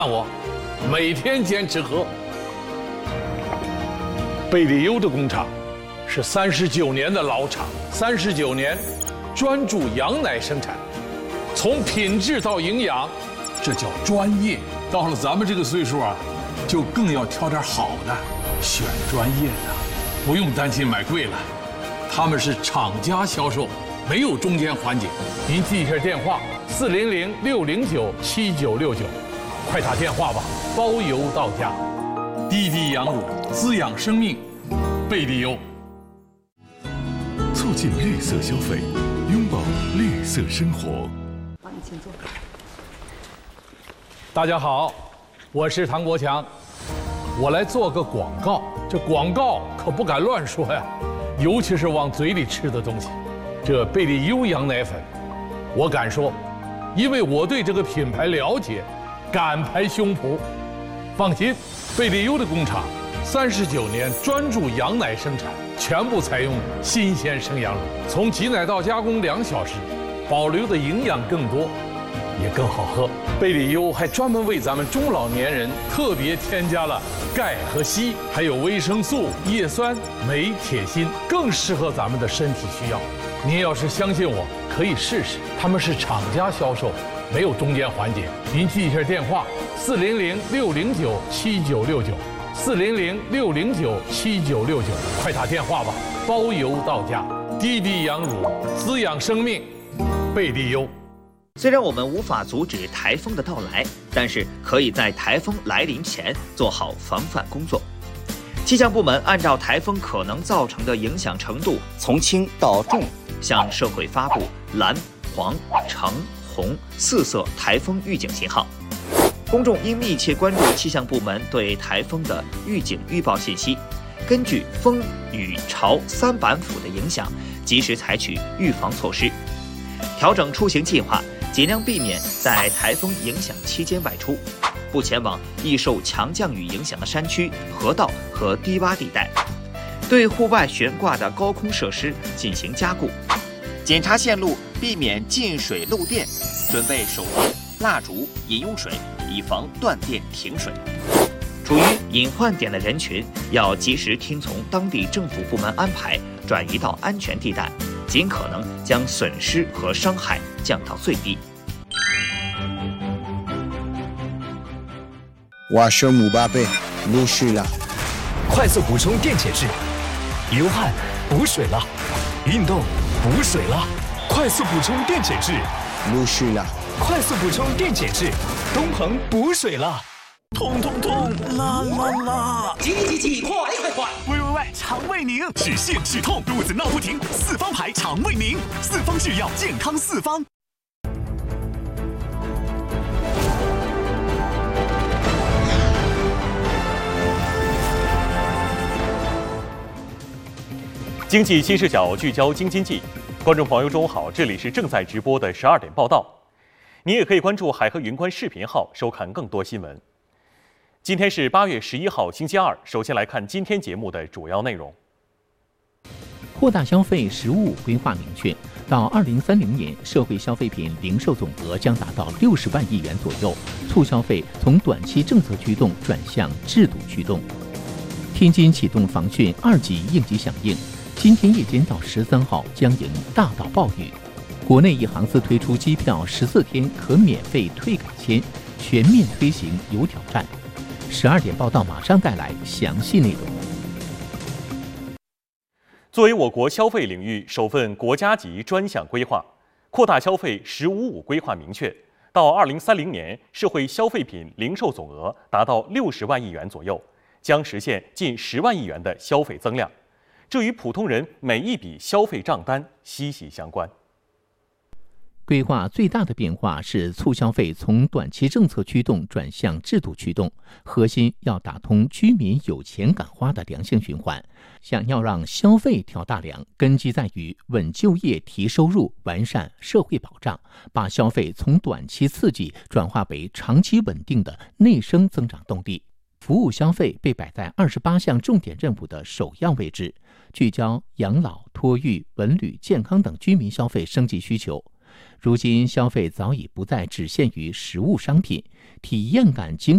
我每天坚持喝。贝利优的工厂是39年的老厂，39年专注羊奶生产，从品质到营养，这叫专业。到了咱们这个岁数啊，就更要挑点好的，选专业的，不用担心买贵了。他们是厂家销售，没有中间环节。您记一下电话：400-609-7969，快打电话吧，包邮到家。滴滴羊乳滋养生命，贝利优。 促进绿色消费，拥抱绿色生活。 好，你请坐。 大家好，我是唐国强，我来做个广告。这广告可不敢乱说呀，尤其是往嘴里吃的东西。这贝利优羊奶粉，我敢说，因为我对这个品牌了解，敢拍胸脯。放心，贝利优的工厂39年专注羊奶生产，全部采用新鲜生羊乳，从挤奶到加工2小时，保留的营养更多，也更好喝。贝利优还专门为咱们中老年人特别添加了钙和硒，还有维生素、叶酸、镁、铁、锌，更适合咱们的身体需要。您要是相信我，可以试试。他们是厂家销售，没有中间环节。您记一下电话：400-609-7969。400-609-7969，快打电话吧，包邮到家。滴滴羊乳滋养生命，贝利优。 虽然我们无法阻止台风的到来，但是可以在台风来临前做好防范工作。气象部门按照台风可能造成的影响程度，从轻到重，向社会发布蓝、黄、橙、红4色台风预警信号。公众应密切关注气象部门对台风的预警预报信息，根据风、雨、潮3板斧的影响，及时采取预防措施，调整出行计划，尽量避免在台风影响期间外出，不前往易受强降雨影响的山区、河道和低洼地带，对户外悬挂的高空设施进行加固，检查线路，避免进水漏电，准备手电、蜡烛、饮用水，以防断电停水。处于隐患点的人群要及时听从当地政府部门安排，转移到安全地带，尽可能将损失和伤害降到最低。 我是姆巴佩，入睡了。 快速补充电解质，流汗补水了，运动补水了，快速补充电解质， 入睡了。 快速补充电解质，东鹏补水了。 痛痛痛，啦啦啦！ 急，快！ 喂，肠胃宁止泻止痛，肚子闹不停，4方牌肠胃宁，4方制药，健康4方。 经济新视角聚焦京津冀，观众朋友中午好，这里是正在直播的12点报道。您也可以关注海河云观视频号收看更多新闻。今天是8月11号，星期二。首先来看今天节目的主要内容。 扩大消费“十五”规划明确，到2030年，社会消费品零售总额将达到60万亿元左右。促消费从短期政策驱动转向制度驱动。天津启动防汛2级应急响应，今天夜间到13号将迎大到暴雨。国内一航司推出机票14天可免费退改签，全面推行有挑战。12点报道马上带来详细内容。 作为我国消费领域首份国家级专项规划，扩大消费“十五五”规划明确，到2030年，社会消费品零售总额达到60万亿元左右，将实现近10万亿元的消费增量，这与普通人每一笔消费账单息息相关。 规划最大的变化是促消费从短期政策驱动转向制度驱动，核心要打通居民有钱敢花的良性循环。想要让消费挑大梁，根基在于稳就业、提收入、完善社会保障，把消费从短期刺激转化为长期稳定的内生增长动力。服务消费被摆在28项重点任务的首要位置，聚焦养老、托育、文旅、健康等居民消费升级需求。如今消费早已不再只限于实物商品，体验感经